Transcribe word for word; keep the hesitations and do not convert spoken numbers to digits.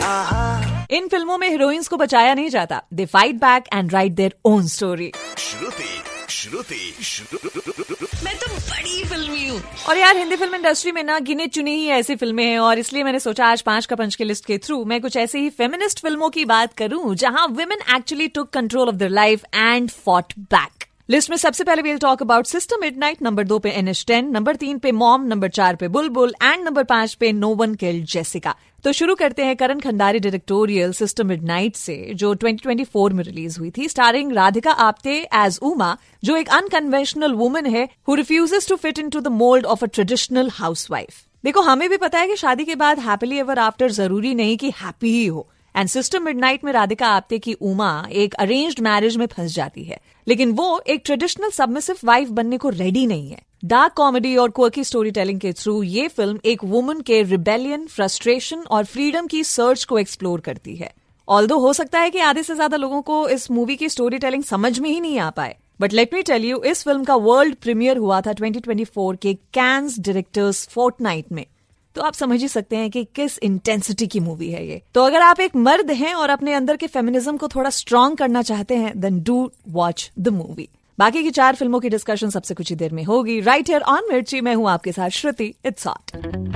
इन फिल्मों में हीरोइंस को बचाया नहीं जाता, they fight back and right their own story. श्रुति श्रुति मैं तो बड़ी फिल्मी हूँ। और यार हिंदी फिल्म इंडस्ट्री में ना गिने चुनी ही ऐसी फिल्में हैं, और इसलिए मैंने सोचा आज पांच का पंच की लिस्ट के थ्रू मैं कुछ ऐसी ही फेमिनिस्ट फिल्मों की बात करूं जहां women actually took control of their life and fought back. List में सबसे पहले we'll talk about sister midnight, number दो पे एन एच टेन, नंबर तीन पे मॉम, नंबर चार पे बुलबुल एंड नंबर पांच पे नो वन किल्ड जेसिका। तो शुरू करते हैं करण खंडारी डायरेक्टोरियल सिस्टर मिडनाइट से, जो ट्वेंटी ट्वेंटी फोर में रिलीज हुई थी, स्टारिंग राधिका आप्टे एज उमा, जो एक अनकन्वेंशनल वुमन है who refuses to fit into the mould of a traditional housewife. देखो, हमें भी पता है कि शादी के बाद हैप्पीली एवर आफ्टर जरूरी नहीं कि हैप्पी ही हो, एंड सिस्टर मिडनाइट में राधिका आप्टे की उमा एक अरेंज्ड मैरिज में फंस जाती है, लेकिन वो एक ट्रेडिशनल सबमिसिव वाइफ बनने को रेडी नहीं है। डार्क कॉमेडी और क्वर्की स्टोरी टेलिंग के थ्रू ये फिल्म एक वुमन के रिबेलियन, फ्रस्ट्रेशन और फ्रीडम की सर्च को एक्सप्लोर करती है। ऑल्दो हो सकता है कि आधे से ज्यादा लोगों को इस मूवी की स्टोरी टेलिंग समझ में ही नहीं आ पाए, but let me tell you, इस फिल्म का वर्ल्ड प्रीमियर हुआ था ट्वेंटी ट्वेंटी फोर के कैन्स डायरेक्टर्स फोर्टनाइट में। तो आप समझ ही सकते हैं कि किस इंटेंसिटी की मूवी है ये। तो अगर आप एक मर्द हैं और अपने अंदर के फेमिनिज्म को थोड़ा स्ट्रांग करना चाहते हैं, then do watch the movie. बाकी की चार फिल्मों की डिस्कशन सबसे कुछ ही देर में होगी, राइट हियर ऑन मिर्ची। मैं हूं आपके साथ श्रुति। It's hot.